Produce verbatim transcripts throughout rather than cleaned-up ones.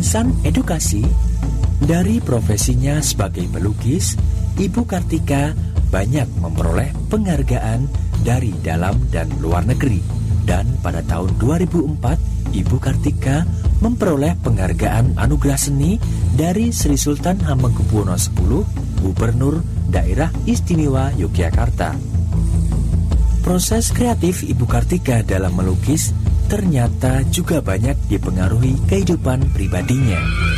Pesan edukasi, dari profesinya sebagai pelukis, Ibu Kartika banyak memperoleh penghargaan dari dalam dan luar negeri. Dan pada tahun dua ribu empat, Ibu Kartika memperoleh penghargaan anugerah seni dari Sri Sultan Hamengkubuwono X, Gubernur Daerah Istimewa Yogyakarta. Proses kreatif Ibu Kartika dalam melukis ternyata juga banyak dipengaruhi kehidupan pribadinya.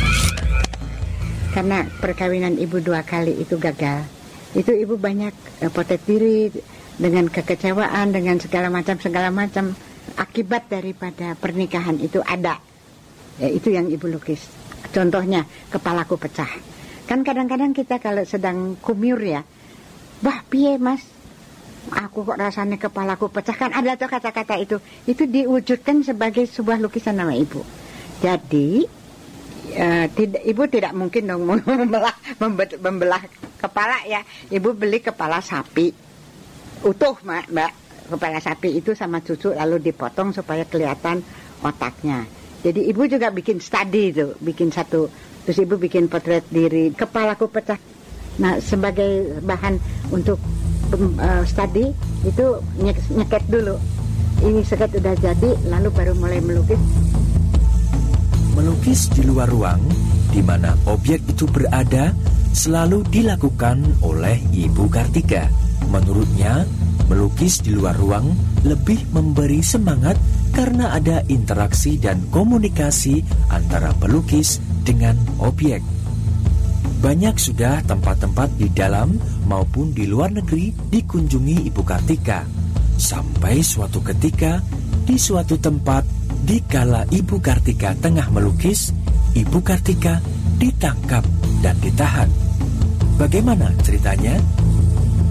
Karena perkawinan ibu dua kali itu gagal, itu ibu banyak eh, potret diri dengan kekecewaan, dengan segala macam segala macam akibat daripada pernikahan itu ada. Ya, itu yang ibu lukis. Contohnya kepalaku pecah. Kan kadang-kadang kita kalau sedang kumur ya, bah piye mas, aku kok rasanya kepalaku pecah, kan ada tuh kata-kata itu. Itu diwujudkan sebagai sebuah lukisan nama ibu. Jadi Uh, tidak, ibu tidak mungkin dong membelah, membelah kepala ya. Ibu beli kepala sapi utuh mbak, mbak. Kepala sapi itu sama cucu lalu dipotong supaya kelihatan otaknya. Jadi ibu juga bikin study itu, bikin satu. Terus ibu bikin potret diri, kepalaku pecah. Nah sebagai bahan untuk uh, study itu nyeket dulu. Ini seket udah jadi, lalu baru mulai melukis. Melukis di luar ruang, di mana objek itu berada, selalu dilakukan oleh Ibu Kartika. Menurutnya, melukis di luar ruang lebih memberi semangat karena ada interaksi dan komunikasi antara pelukis dengan objek. Banyak sudah tempat-tempat di dalam maupun di luar negeri dikunjungi Ibu Kartika. Sampai suatu ketika, di suatu tempat, dikala Ibu Kartika tengah melukis, Ibu Kartika ditangkap dan ditahan. Bagaimana ceritanya?